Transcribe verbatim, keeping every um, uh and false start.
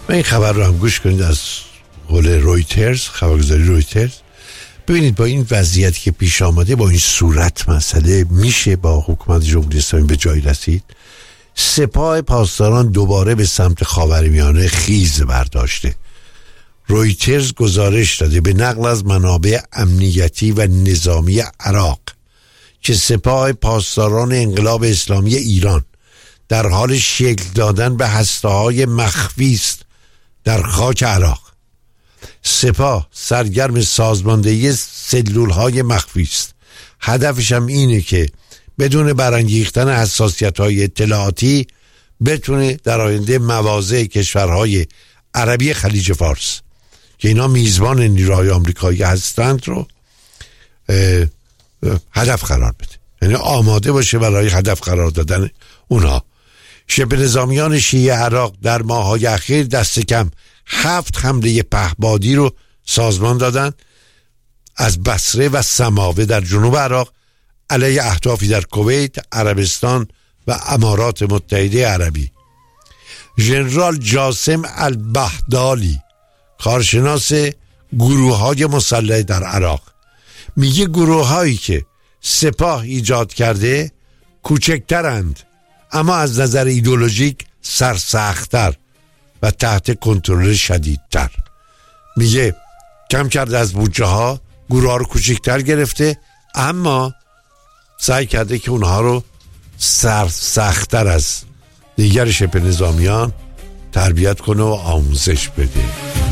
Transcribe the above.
و این خبر رو هم گوش کنید از قول رویترز، خبرگزاری رویترز. ببینید با این وضعیتی که پیش آمده، با این صورت مسئله میشه با حکومت جمهوری اسلامی به جایی رسید. سپاه پاسداران دوباره به سمت خاورمیانه خیز برداشته. رویترز گزارش داده به نقل از منابع امنیتی و نظامی عراق که سپاه پاسداران انقلاب اسلامی ایران در حال شکل دادن به هسته‌های مخفی است در خاک عراق. سپاه سرگرم سازماندهی سلول‌های مخفی است. هدفش هم اینه که بدون برانگیختن حساسیت‌های اطلاعاتی بتونه در آینده مواضع کشورهای عربی خلیج فارس که اینا میزبان نیروهای آمریکایی هستند رو هدف قرار بده، یعنی آماده باشه برای هدف قرار دادن اونها. شبه نظامیان شیعه عراق در ماه‌های اخیر دست کم هفت حمله پهپادی رو سازمان دادن از بصره و سماوه در جنوب عراق علیه اهدافی در کویت، عربستان و امارات متحده عربی. ژنرال جاسم البهدالی، کارشناس گروه‌های مسلح در عراق، میگه گروه‌هایی که سپاه ایجاد کرده کوچکترند اما از نظر ایدئولوژیک سرسخت‌تر و تحت کنترل شدیدتر. میگه کم کرده از بودجه ها، گروه ها رو کوچکتر گرفته، اما سعی کرده که اونها رو سرسخت‌تر از دیگر شبه نظامیان تربیت کنه و آموزش بده.